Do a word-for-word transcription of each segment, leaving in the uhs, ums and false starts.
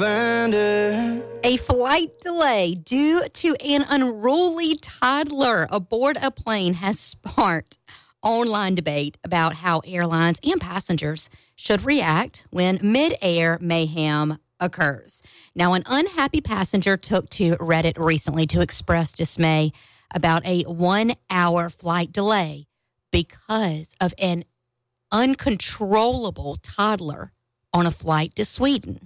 find her. A flight delay due to an unruly toddler aboard a plane has sparked online debate about how airlines and passengers should react when mid-air mayhem occurs. Now, an unhappy passenger took to Reddit recently to express dismay about a one-hour flight delay because of an uncontrollable toddler on a flight to Sweden.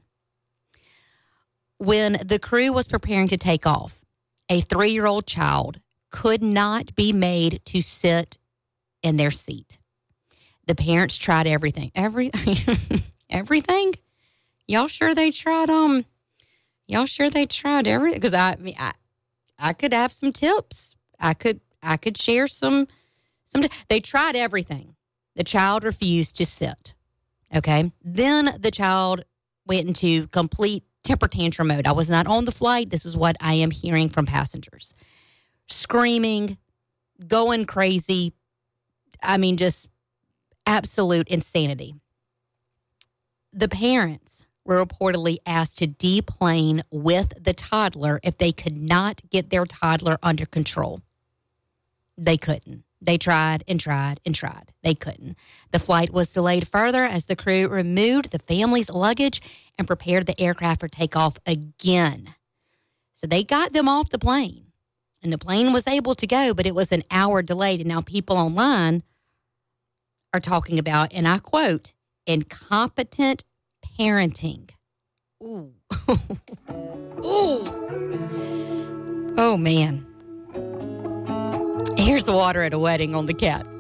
When the crew was preparing to take off, a three-year-old child could not be made to sit in their seat. The parents tried everything. Every everything? Y'all sure they tried um y'all sure they tried everything? Because I, I mean I I could have some tips. I could I could share some some they tried everything. The child refused to sit. Okay? Then the child went into complete temper tantrum mode. I was not on the flight. This is what I am hearing from passengers. Screaming, going crazy. I mean, just absolute insanity. The parents were reportedly asked to deplane with the toddler if they could not get their toddler under control. They couldn't. They tried and tried and tried. They couldn't. The flight was delayed further as the crew removed the family's luggage and prepared the aircraft for takeoff again. So they got them off the plane, and the plane was able to go, but it was an hour delayed. And now people online are talking about, and I quote, incompetent parenting. Ooh. Ooh. Oh, man. Here's the water at a wedding on the cat.